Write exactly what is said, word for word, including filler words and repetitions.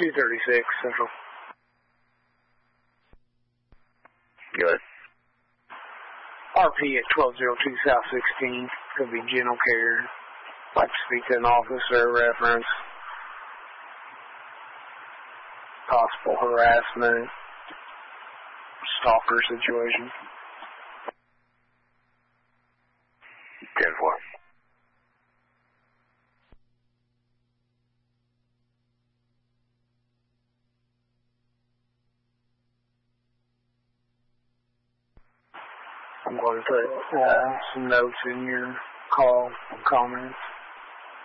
two thirty-six Central. Good. R P at twelve oh two South sixteen. Could be general care. Like to speak to an officer reference. Possible harassment. Stalker situation. ten four. I'm going to put uh, some notes in your call, comments.